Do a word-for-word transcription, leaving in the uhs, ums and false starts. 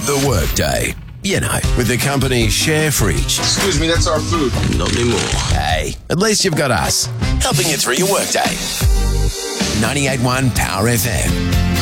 The Workday. You know, with the company Share Fridge. Excuse me, that's our food. Not anymore. Hey, at least you've got us, helping you through your workday. ninety-eight point one Power F M.